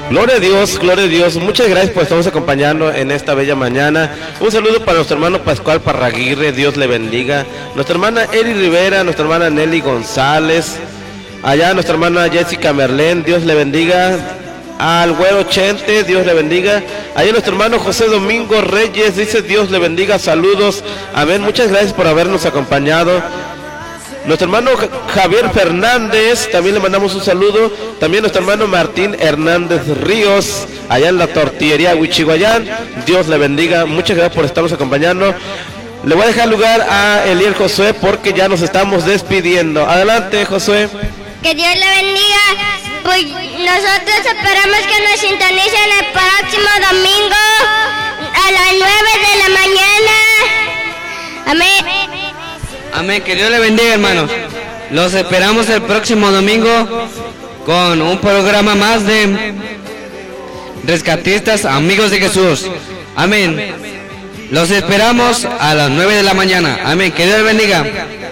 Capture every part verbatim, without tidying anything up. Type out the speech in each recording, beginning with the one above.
Gloria a Dios, gloria a Dios. Muchas gracias por estarnos acompañando en esta bella mañana. Un saludo para nuestro hermano Pascual Parraguirre, Dios le bendiga. Nuestra hermana Eri Rivera, nuestra hermana Nelly González. Allá nuestra hermana Jessica Merlén, Dios le bendiga. Al güero Chente, Dios le bendiga. Allá nuestro hermano José Domingo Reyes, dice Dios le bendiga, saludos. Amén, muchas gracias por habernos acompañado. Nuestro hermano Javier Fernández, también le mandamos un saludo. También nuestro hermano Martín Hernández Ríos, allá en la tortillería Huichihuayán, Dios le bendiga, muchas gracias por estarnos acompañando. Le voy a dejar lugar a Eliel Josué porque ya nos estamos despidiendo. Adelante, Josué. Que Dios le bendiga. Pues nosotros esperamos que nos sintonicen el próximo domingo a las nueve de la mañana. Amén. Amén, que Dios le bendiga, hermanos. Los esperamos el próximo domingo con un programa más de Rescatistas Amigos de Jesús. Amén. Los esperamos a las nueve de la mañana. Amén, que Dios le bendiga.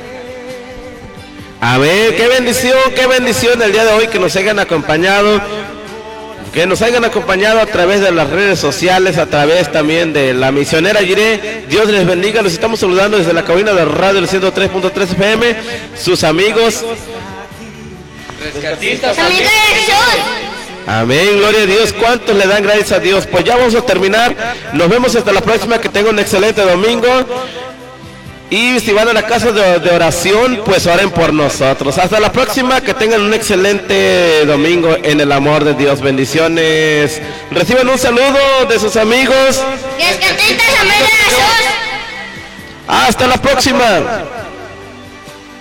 Amén, qué bendición, qué bendición el día de hoy que nos hayan acompañado. Que nos hayan acompañado a través de las redes sociales, a través también de la misionera Jiré. Dios les bendiga, los estamos saludando desde la cabina de radio del ciento tres punto tres F M, sus amigos Rescatistas Amigos de Jesús. Amén, gloria a Dios, ¿cuántos le dan gracias a Dios? Pues ya vamos a terminar, nos vemos hasta la próxima, que tengan un excelente domingo. Y si van a la casa de, de oración, pues oren por nosotros. Hasta la próxima, que tengan un excelente domingo en el amor de Dios. Bendiciones. Reciban un saludo de sus amigos. Rescatistas Amigos de Jesús. Hasta la próxima.